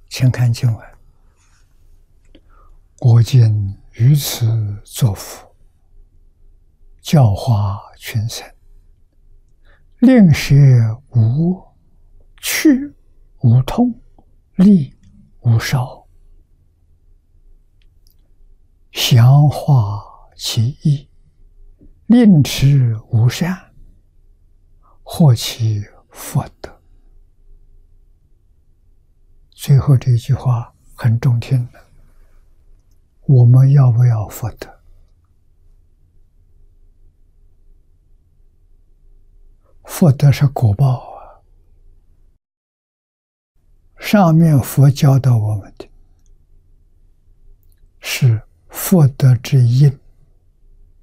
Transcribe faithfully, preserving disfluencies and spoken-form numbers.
请看经文：我今于此作福，教化群生，令舍无去无痛，利无少，详化其意，令持无善，获其福德。最后这句话很中听的，我们要不要福德？福德是果报啊，上面佛教导我们的是福德之因，